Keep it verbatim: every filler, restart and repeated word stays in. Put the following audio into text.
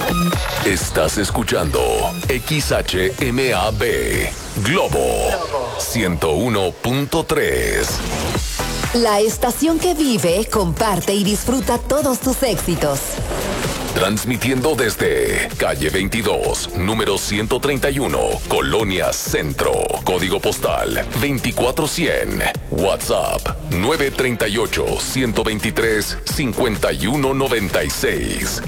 Estás escuchando X H M A B Globo ciento uno punto tres. La estación que vive, comparte y disfruta todos tus éxitos. Transmitiendo desde calle veintidós, número ciento treinta y uno, Colonia Centro. Código postal veinticuatro cien. WhatsApp nueve tres ocho, uno dos tres, cinco uno nueve seis.